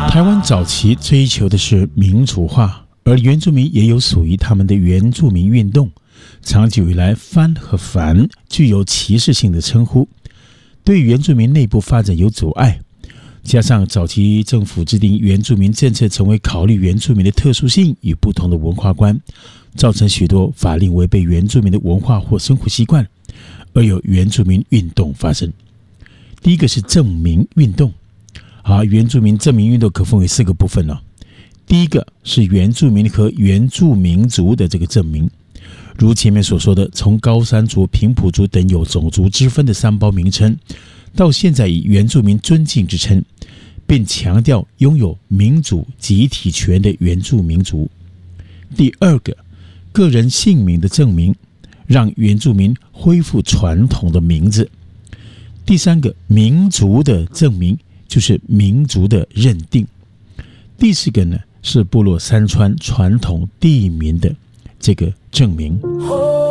台湾早期追求的是民主化，而原住民也有属于他们的原住民运动。长久以来，番和繁具有歧视性的称呼，对原住民内部发展有阻碍。加上早期政府制定原住民政策，成为考虑原住民的特殊性与不同的文化观，造成许多法令违背原住民的文化或生活习惯，而有原住民运动发生。第一个是正名运动。原住民正名运动可分为4个部分了。第一个是原住民和原住民族的这个正名，如前面所说的，从高山族、平埔族等有种族之分的3胞名称，到现在以原住民尊敬之称，并强调拥有民主集体权的原住民族。第二个，个人姓名的正名，让原住民恢复传统的名字。第三个，民族的正名，就是民族的认定。第4个呢，是部落山川传统地名的这个正名。